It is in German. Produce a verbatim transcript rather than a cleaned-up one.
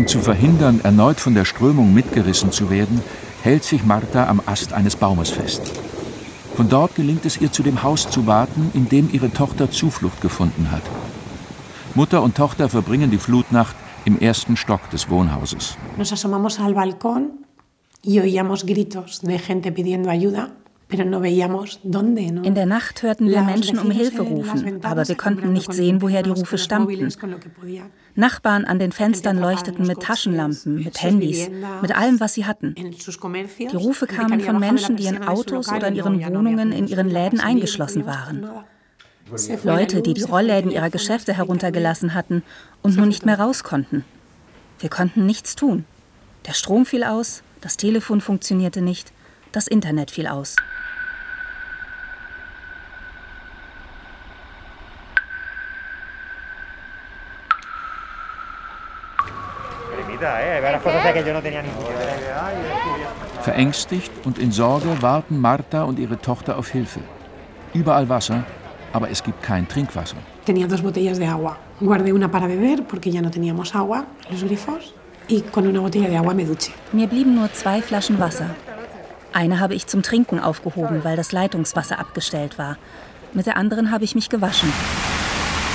Um zu verhindern, erneut von der Strömung mitgerissen zu werden, hält sich Marta am Ast eines Baumes fest. Von dort gelingt es ihr, zu dem Haus zu waten, in dem ihre Tochter Zuflucht gefunden hat. Mutter und Tochter verbringen die Flutnacht im ersten Stock des Wohnhauses. Nos asomamos al balcón y oíamos gritos de gente pidiendo ayuda. In der Nacht hörten wir Menschen um Hilfe rufen, aber wir konnten nicht sehen, woher die Rufe stammten. Nachbarn an den Fenstern leuchteten mit Taschenlampen, mit Handys, mit allem, was sie hatten. Die Rufe kamen von Menschen, die in Autos oder in ihren Wohnungen in ihren Läden eingeschlossen waren. Leute, die die Rollläden ihrer Geschäfte heruntergelassen hatten und nun nicht mehr raus konnten. Wir konnten nichts tun. Der Strom fiel aus, das Telefon funktionierte nicht, das Internet fiel aus. Verängstigt und in Sorge warten Marta und ihre Tochter auf Hilfe. Überall Wasser, aber es gibt kein Trinkwasser. Tenía dos botellas de agua. Guardé una para beber porque ya no teníamos agua, los grifos, y con una botella de agua me duché. Mir blieben nur zwei Flaschen Wasser. Eine habe ich zum Trinken aufgehoben, weil das Leitungswasser abgestellt war. Mit der anderen habe ich mich gewaschen.